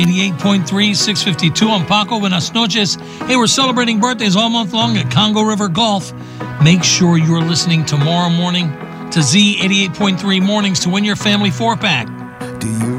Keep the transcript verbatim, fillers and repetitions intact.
eighty-eight point three, six fifty-two on Paco. Buenas noches. Hey, we're celebrating birthdays all month long at Congo River Golf. Make sure you're listening tomorrow morning to Z eighty-eight point three Mornings to win your family four-pack. Do you